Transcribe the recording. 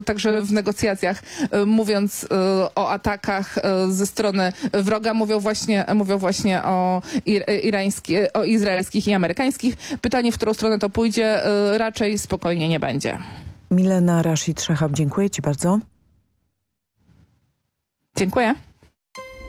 także w negocjacjach, mówiąc o atakach ze strony wroga, mówią właśnie o izraelskich i amerykańskich. Pytanie, w którą stronę to pójdzie, raczej spokojnie nie będzie. Milena Rashid Shahab, dziękuję Ci bardzo. Dziękuję.